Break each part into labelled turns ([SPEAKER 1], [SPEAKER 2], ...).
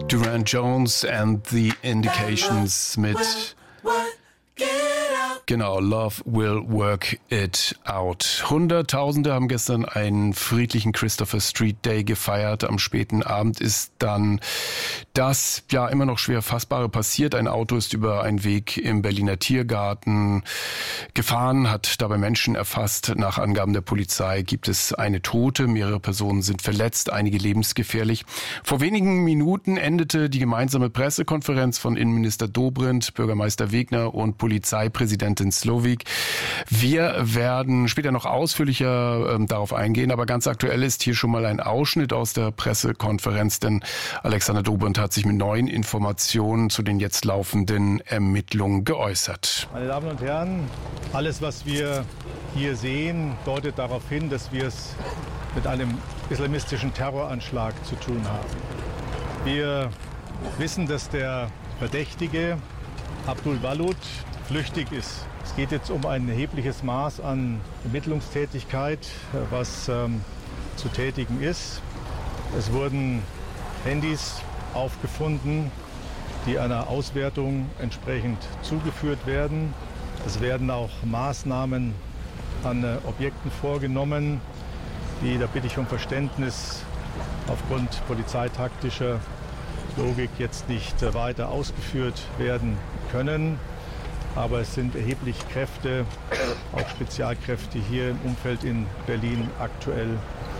[SPEAKER 1] Duran Jones and the Indications mit genau, Love Will Work It Out. Hunderttausende haben gestern einen friedlichen Christopher Street Day gefeiert. Am späten Abend ist dann das ja immer noch schwer Fassbare passiert. Ein Auto ist über einen Weg im Berliner Tiergarten gefahren, hat dabei Menschen erfasst. Nach Angaben der Polizei gibt es eine Tote, mehrere Personen sind verletzt, einige lebensgefährlich. Vor wenigen Minuten endete die gemeinsame Pressekonferenz von Innenminister Dobrindt, Bürgermeister Wegner und Polizeipräsidentin Slowik. Wir werden später noch ausführlicher darauf eingehen, aber ganz aktuell ist hier schon mal ein Ausschnitt aus der Pressekonferenz, denn Alexander Dobrindt hat sich mit neuen Informationen zu den jetzt laufenden Ermittlungen geäußert.
[SPEAKER 2] Meine Damen und Herren, alles, was wir hier sehen, deutet darauf hin, dass wir es mit einem islamistischen Terroranschlag zu tun haben. Wir wissen, dass der Verdächtige Abdul Walud flüchtig ist. Es geht jetzt um ein erhebliches Maß an Ermittlungstätigkeit, was zu tätigen ist. Es wurden Handys aufgefunden, die einer Auswertung entsprechend zugeführt werden. Es werden auch Maßnahmen an Objekten vorgenommen, die, da bitte ich um Verständnis, aufgrund polizeitaktischer Logik jetzt nicht weiter ausgeführt werden können. Aber es sind erheblich Kräfte, auch Spezialkräfte hier im Umfeld in Berlin aktuell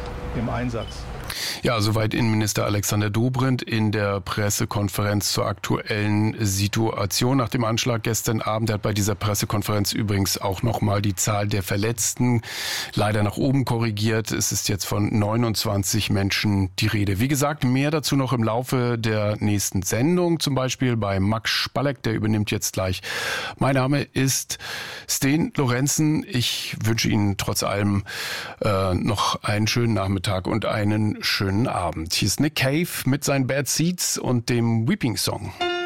[SPEAKER 2] im Einsatz.
[SPEAKER 1] Ja, soweit Innenminister Alexander Dobrindt in der Pressekonferenz zur aktuellen Situation nach dem Anschlag gestern Abend. Er hat bei dieser Pressekonferenz übrigens auch nochmal die Zahl der Verletzten leider nach oben korrigiert. Es ist jetzt von 29 Menschen die Rede. Wie gesagt, mehr dazu noch im Laufe der nächsten Sendung, zum Beispiel bei Max Spalleck, der übernimmt jetzt gleich. Mein Name ist Sten Lorenzen. Ich wünsche Ihnen trotz allem noch einen schönen Nachmittag und einen schönen Abend. Hier ist Nick Cave mit seinen Bad Seeds und dem Weeping Song.